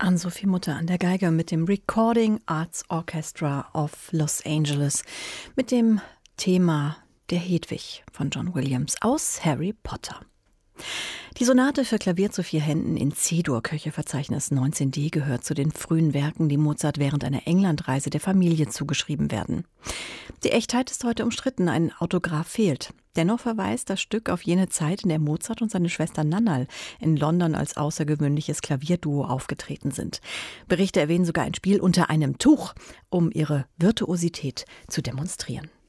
Ann-Sophie Mutter an der Geige mit dem Recording Arts Orchestra of Los Angeles mit dem Thema Der Hedwig von John Williams aus Harry Potter. Die Sonate für Klavier zu 4 Händen in C-Dur, Köchelverzeichnis 19d, gehört zu den frühen Werken, die Mozart während einer Englandreise der Familie zugeschrieben werden. Die Echtheit ist heute umstritten, ein Autograph fehlt. Dennoch verweist das Stück auf jene Zeit, in der Mozart und seine Schwester Nannal in London als außergewöhnliches Klavierduo aufgetreten sind. Berichte erwähnen sogar ein Spiel unter einem Tuch, um ihre Virtuosität zu demonstrieren.